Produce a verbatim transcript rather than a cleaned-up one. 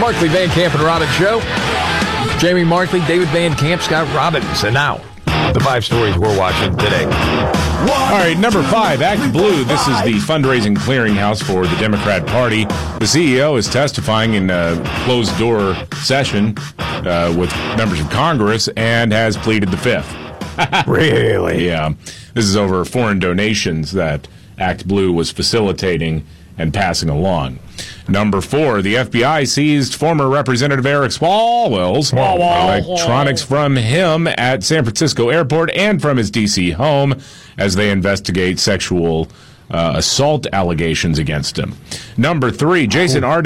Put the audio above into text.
Markley, Van Camp, and Robbins Show. Jamie Markley, David Van Camp, Scott Robbins. And now, the five stories we're watching today. All right, number five, Act Blue. This is the fundraising clearinghouse for the Democrat Party. The C E O is testifying in a closed-door session uh, with members of Congress and has pleaded the fifth. Really? Yeah. This is over foreign donations that Act Blue was facilitating and passing along. Number four, the F B I seized former Representative Eric Swalwell's electronics from him at San Francisco Airport and from his D C home as they investigate sexual uh, assault allegations against him. Number three, Jason Arden